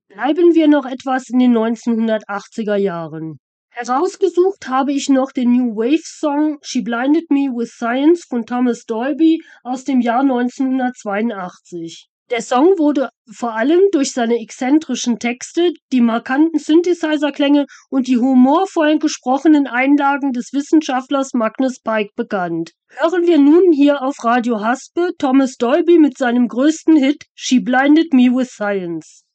Bleiben wir noch etwas in den 1980er Jahren. Herausgesucht habe ich noch den New Wave Song She Blinded Me with Science von Thomas Dolby aus dem Jahr 1982. Der Song wurde vor allem durch seine exzentrischen Texte, die markanten Synthesizer-Klänge und die humorvollen gesprochenen Einlagen des Wissenschaftlers Magnus Pyke bekannt. Hören wir nun hier auf Radio Haspe Thomas Dolby mit seinem größten Hit She Blinded Me with Science.